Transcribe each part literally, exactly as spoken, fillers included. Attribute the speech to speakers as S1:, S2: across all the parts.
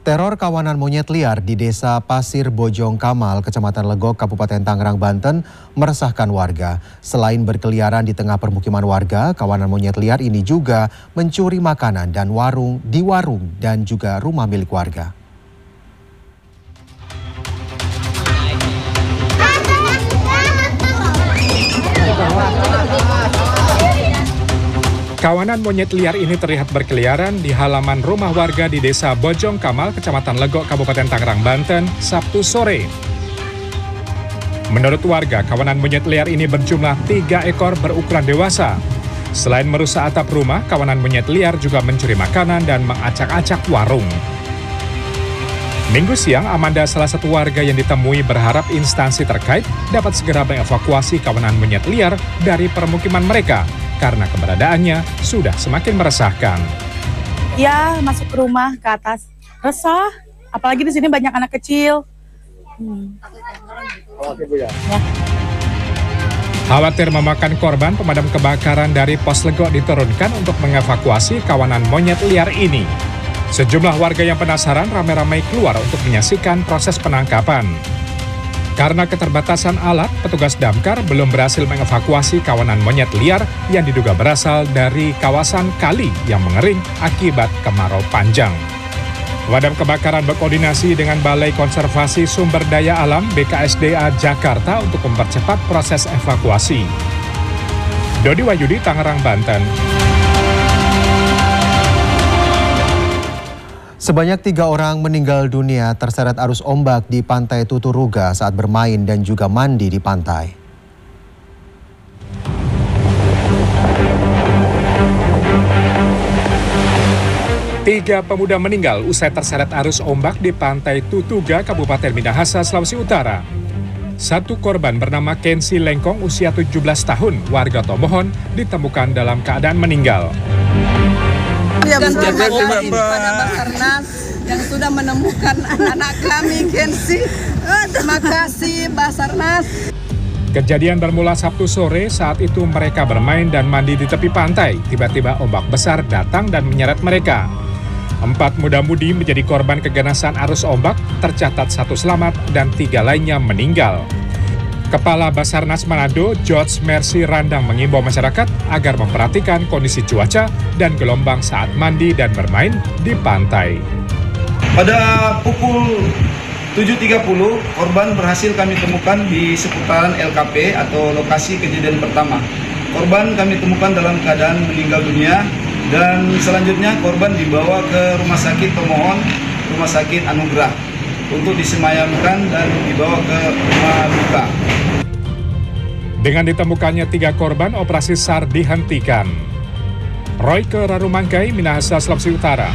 S1: Teror kawanan monyet liar di Desa Pasir Bojong Kamal, Kecamatan Legok, Kabupaten Tangerang, Banten meresahkan warga. Selain berkeliaran di tengah permukiman warga, kawanan monyet liar ini juga mencuri makanan dan warung di warung dan juga rumah milik warga.
S2: Kawanan monyet liar ini terlihat berkeliaran di halaman rumah warga di Desa Bojong Kamal, Kecamatan Legok, Kabupaten Tangerang, Banten, Sabtu sore. Menurut warga, kawanan monyet liar ini berjumlah tiga ekor berukuran dewasa. Selain merusak atap rumah, kawanan monyet liar juga mencuri makanan dan mengacak-acak warung. Minggu siang, Amanda, salah satu warga yang ditemui, berharap instansi terkait dapat segera mengevakuasi kawanan monyet liar dari permukiman mereka, karena keberadaannya sudah semakin meresahkan.
S3: Ya, masuk ke rumah ke atas resah, apalagi di sini banyak anak kecil. Hmm. Ya.
S2: Khawatir memakan korban, pemadam kebakaran dari Pos Legok diturunkan untuk mengevakuasi kawanan monyet liar ini. Sejumlah warga yang penasaran ramai-ramai keluar untuk menyaksikan proses penangkapan. Karena keterbatasan alat, petugas damkar belum berhasil mengevakuasi kawanan monyet liar yang diduga berasal dari kawasan kali yang mengering akibat kemarau panjang. Pemadam kebakaran berkoordinasi dengan Balai Konservasi Sumber Daya Alam B K S D A Jakarta untuk mempercepat proses evakuasi. Dodi Wahyudi, Tangerang, Banten.
S1: Sebanyak tiga orang meninggal dunia terseret arus ombak di Pantai Tuturuga saat bermain dan juga mandi di pantai.
S2: Tiga pemuda meninggal usai terseret arus ombak di Pantai Tutuga, Kabupaten Minahasa, Sulawesi Utara. Satu korban bernama Kensi Lengkong, usia tujuh belas tahun, warga Tomohon, ditemukan dalam keadaan meninggal.
S4: Ya, terima kasih kepada Basarnas yang sudah menemukan anak kami, Kensi. Terima kasih, Basarnas.
S2: Kejadian bermula Sabtu sore. Saat itu mereka bermain dan mandi di tepi pantai. Tiba-tiba ombak besar datang dan menyeret mereka. Empat muda-mudi menjadi korban keganasan arus ombak, tercatat satu selamat dan tiga lainnya meninggal. Kepala Basarnas Manado, George Mercy Randang, mengimbau masyarakat agar memperhatikan kondisi cuaca dan gelombang saat mandi dan bermain di pantai.
S5: Pada pukul tujuh tiga puluh, korban berhasil kami temukan di seputaran L K P atau lokasi kejadian pertama. Korban kami temukan dalam keadaan meninggal dunia dan selanjutnya korban dibawa ke Rumah Sakit Tomohon, Rumah Sakit Anugerah untuk disemayamkan dan dibawa ke rumah duka.
S2: Dengan ditemukannya tiga korban, operasi SAR dihentikan. Roy ke Rarumangkai, Minahasa, Sulawesi Utara.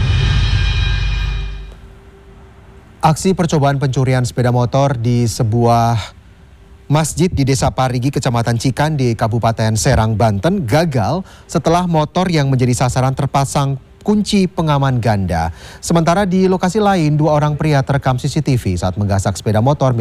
S1: Aksi percobaan pencurian sepeda motor di sebuah masjid di Desa Parigi, Kecamatan Cikande, Kabupaten Serang, Banten gagal setelah motor yang menjadi sasaran terpasang kunci pengaman ganda. Sementara di lokasi lain, dua orang pria terekam C C T V saat menggasak sepeda motor